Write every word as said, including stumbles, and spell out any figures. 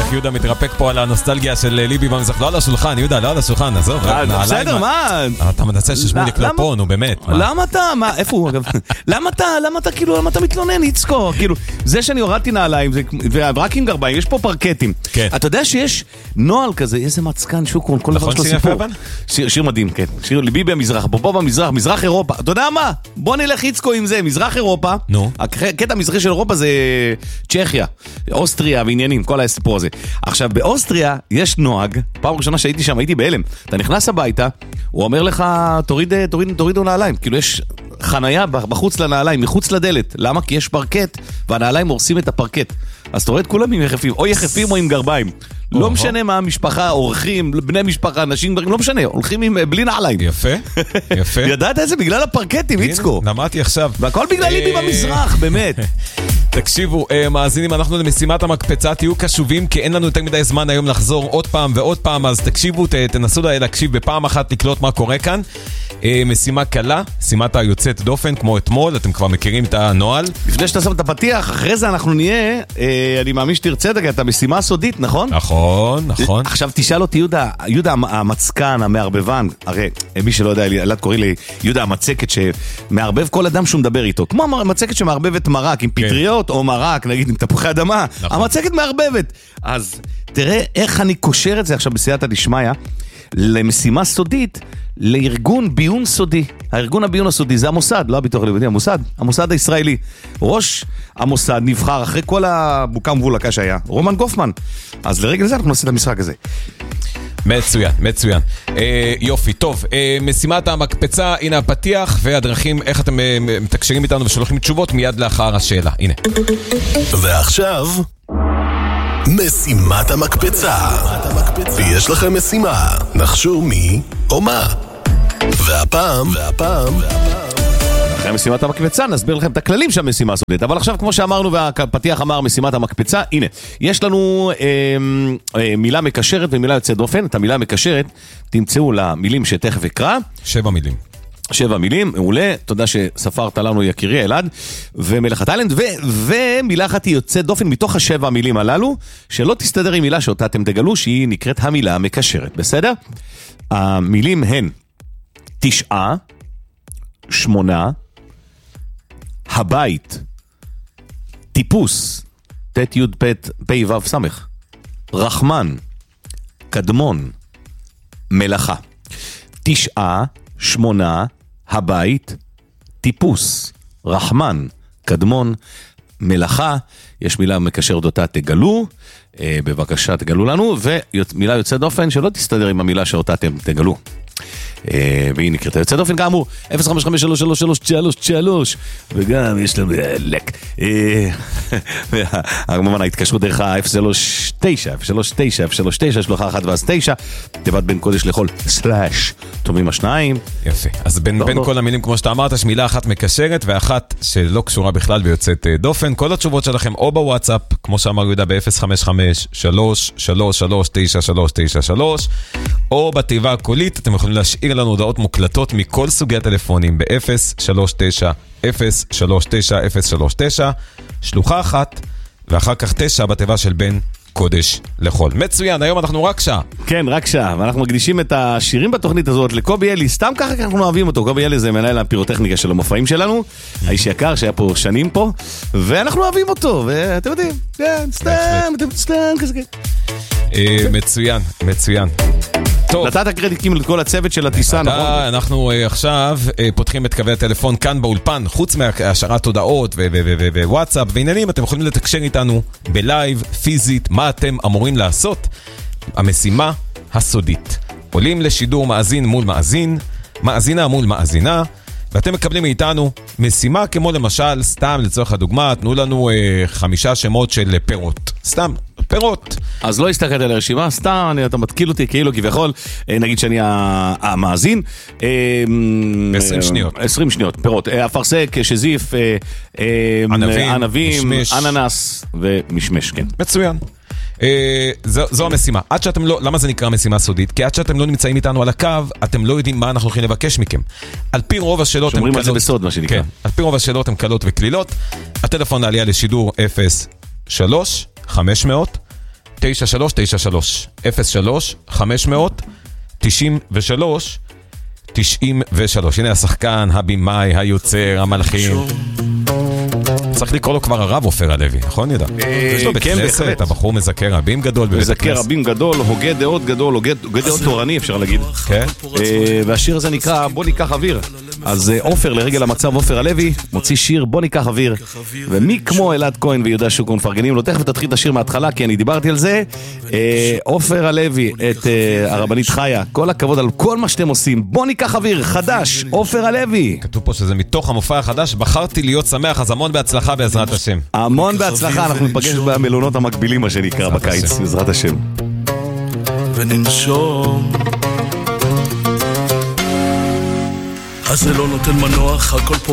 איך יהודה מתרפק פה על הנוסטלגיה של ליבי במזרח, לא על השולחן, יהודה, לא על השולחן, עזוב. בסדר, מה? אתה מנסה ששמוליק לא פה, נו באמת. למה אתה, מה, איפה הוא אגב? למה אתה, למה אתה כאילו, למה אתה מתלונן, יצקו? כאילו, זה שאני הורדתי נעליים, ורק עם גרביים, יש פה פרקטים. אתה יודע שיש נוהל כזה, איזה מצקן, שוקרון, כל דבר שלו סיפור. שיר מדהים, כן. שיר ליבי במזרח, פה במזרח, מזרח אירופה. אתה יודע מה? בוא נלך יצקו עם זה, מזרח אירופה. נו. הקטע המזרחי של אירופה זה צ'כיה, אוסטריה ועניינים, כל הסיפור הזה. עכשיו, באוסטריה יש נוהג, פעם ראשונה שהייתי שם, הייתי בהלם. אתה נכנס הביתה, הוא אומר לך, תוריד, תוריד, תורידו נעליים. כאילו יש חנייה בחוץ לנעליים, מחוץ לדלת. למה? כי יש פרקט, והנעליים הורסים את הפרקט. אז אתה רואה את כולם עם יחפים, או יחפים או עם גרביים. לא משנה מה המשפחה, אורחים, בני משפחה, נשים, לא משנה, הולכים עם בלי נעליים. יפה, יפה. ידעת איזה? בגלל הפרקטים, יצקו. למדתי עכשיו. והכל בגלל ליבי במזרח, באמת. תקשיבו, מאזינים, אנחנו למשימת המקפצה, תהיו קשובים, כי אין לנו יותר מדי זמן היום לחזור עוד פעם ועוד פעם, אז תקשיבו, תנסו להקשיב בפעם אחת, לקלוט מה קורה כאן. משימה קלה, משימת היוצאת דופן, כמו אתמול, אתם כבר מכירים את הנוהל. לפני שאתה שם את הפתיח, אחרי זה אנחנו נהיה, אני מאמין שתרצה את המשימה הסודית, נכון? נכון, נכון. עכשיו תשאל אותי, יהודה, יהודה המצקן, המערבבן, הרי מי שלא יודע, ילד קוראים לי יהודה המצקת שמערבב כל אדם שהוא מדבר איתו, כמו המצקת שמערבבת מרק עם פטריות או מרק, נגיד עם תפוחי אדמה, המצקת מערבבת. אז תראה איך אני קושר את זה עכשיו בסייעתא דשמיא, למשימה סודית, לארגון ביון סודי. הארגון הביון הסודי זה המוסד, לא הביטוח הלאומי, המוסד, המוסד הישראלי. ראש המוסד נבחר אחרי כל הבוקה ומבולקה שהיה, רומן גופמן. אז לרגע זה אנחנו נעשה את המשחק הזה. מצוין, מצוין. אה, יופי, טוב. אה, משימת המקפצה, הנה הפתיח, והדרכים, איך אתם אה, מתקשרים איתנו ושולחים תשובות מיד לאחר השאלה. הנה. ועכשיו, משימת המקפצה. ויש לכם משימה, נחשו מי או מה. והפעם, והפעם, אחרי משימת המקפצה נסביר לכם את הכללים של המשימה הסודית. אבל עכשיו, כמו שאמרנו והפתיח אמר משימת המקפצה, הנה, יש לנו אה, אה, מילה מקשרת ומילה יוצאת דופן. את המילה המקשרת תמצאו למילים שתכף אקרא. שבע מילים. שבע מילים, מעולה, תודה שספרת לנו יקירי אלעד ומלך הטיילנד, ו- ומילה אחת היא יוצאת דופן מתוך השבע המילים הללו, שלא תסתדר עם מילה שאותה אתם תגלו שהיא נקראת המילה המקשרת, בסדר? המילים הן תשעה, שמונה, הבית, טיפוס, תת יוד פת פי וו סמך, רחמן, קדמון, מלאכה. תשעה, שמונה, הבית, טיפוס, רחמן, קדמון, מלאכה. יש מילה מקשרת אותה תגלו, אה, בבקשה תגלו לנו, ומילה יוצאת דופן שלא תסתדר עם המילה שאותה אתם תגלו. אה, והיא נקראת יוצאת דופן כאמור, אפס חמש חמש שלוש שלוש שלוש שלוש שלוש, וגם יש לנו לק. כמובן ההתקשרות דרך ה-אפס שלוש תשע, אפס שלוש תשע, אפס שלוש תשע, שלוחה אחת ואז תשע, תיבת בין קודש לכל סלאש, תומים השניים. יפה, אז בין כל המילים כמו שאתה אמרת, יש מילה אחת מקשרת ואחת שלא קשורה בכלל ויוצאת דופן. כל התשובות שלכם או בוואטסאפ, כמו שאמר יהודה ב-אפס חמש חמש שלוש שלוש שלוש תשע שלוש תשע שלוש, או בתיבה הקולית, אתם יכולים להשאיר לנו הודעות מוקלטות מכל סוגי הטלפונים ב-אפס שלוש תשע אפס שלוש תשע אפס שלוש תשע, שלוחה אחת ואחר כך תשע בתיבה של בין קודש לחול. מצוין, היום אנחנו רק שעה. כן, רק שעה, ואנחנו מקדישים את השירים בתוכנית הזאת לקובי אלי, סתם ככה אנחנו אוהבים אותו. קובי אלי זה מנהל הפירוטכניקה של המופעים שלנו, האיש יקר שהיה פה שנים פה, ואנחנו אוהבים אותו, ואתם יודעים, כן, סתם, סתם, כזה. מצוין, מצוין. נתת קרדיטים לכל הצוות של הטיסה, נכון? אנחנו עכשיו פותחים את קווי הטלפון כאן באולפן, חוץ מהשארת הודעות ווואטסאפ ועניינים, אתם יכולים לתקשר איתנו בלייב, פיזית, מה אתם אמורים לעשות? המשימה הסודית. עולים לשידור מאזין מול מאזין, מאזינה מול מאזינה, ואתם מקבלים מאיתנו משימה כמו למשל, סתם לצורך הדוגמה, תנו לנו אה, חמישה שמות של פירות. סתם, פירות. אז לא הסתכלת על הרשימה, סתם, אני, אתה מתקיל אותי כאילו כביכול, אה, נגיד שאני המאזין. אה, עשרים שניות. עשרים שניות, פירות. אה, אפרסק, שזיף, אה, אה, ענבים, ענבים משמש. אננס ומשמש, כן. מצוין. זו, זו המשימה. עד שאתם לא, למה זה נקרא משימה סודית? כי עד שאתם לא נמצאים איתנו על הקו, אתם לא יודעים מה אנחנו הולכים לבקש מכם. על פי רוב השאלות הם קלות. על זה בסוד, מה שנקרא. כן, על פי רוב השאלות הם קלות וקלילות. הטלפון העלייה לשידור אפס שלוש חמש מאות תשע שלוש תשע שלוש, אפס שלוש חמש מאות תשעים ושלוש תשעים ושלוש. הנה השחקן, הבימאי, היוצר, המלחין. צריך לקרוא לו כבר הרב עופר הלוי, נכון ידע? יש לו בית כנסת, הבחור מזכר רבים גדול בבית הכנסת. מזכר רבים גדול, הוגה דעות גדול, הוגה דעות תורני אפשר להגיד. כן. והשיר הזה נקרא בוא ניקח אוויר. אז עופר לרגל המצב, עופר הלוי מוציא שיר בוא ניקח אוויר. ומי כמו אלעד כהן ויהודה שוקרון מפרגנים לו, תכף תתחיל את השיר מההתחלה כי אני דיברתי על זה. עופר הלוי, את הרבנית חיה, כל הכבוד על כל מה שאתם עושים. בוא ניקח אוויר, חדש, עופר הלוי. כתוב פה שזה מתוך המופע החדש, בחרתי להיות שמח, אז המון בהצלחה בעזרת השם. המון בהצלחה, אנחנו נפגש במלונות המקבילים מה שנקרא בקיץ, בעזרת השם. וננשום, אז זה לא נותן מנוח, הכל פה